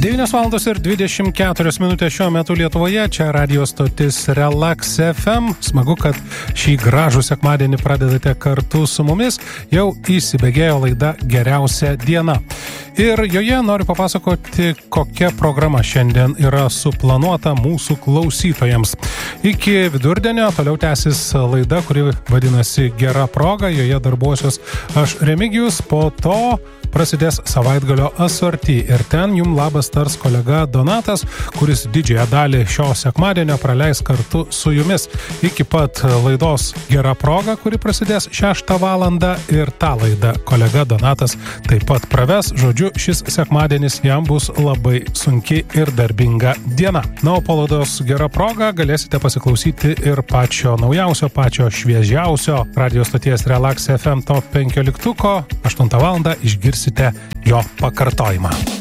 9:24 šiuo metu Lietuvoje, čia radio stotis Relax FM. Smagu, kad šį gražų sekmadienį pradedate kartu su mumis. Jau įsibėgėjo laida Geriausia diena. Ir joje noriu papasakoti, kokia programa šiandien yra suplanuota mūsų klausytojams. Iki vidurdienio toliau tęsis laida, kuri vadinasi Gera proga. Joje darbuosiuos aš Remigijus, po to prasidės savaitgalio asorti ir ten jum labas tars kolega Donatas, kuris didžiąją dalį šio sekmadienio praleis kartu su jumis. Iki pat laidos Gera proga, kuri prasidės 6 valandą, ir tą laidą kolega Donatas taip pat praves. Žodžiu, šis sekmadienis jam bus labai sunki ir darbinga diena. Na, o po laidos Gera proga galėsite pasiklausyti ir pačio naujausio, pačio šviežiausio radio stoties Relax FM top 15. 8 valandą išgirsite jo pakartojimą.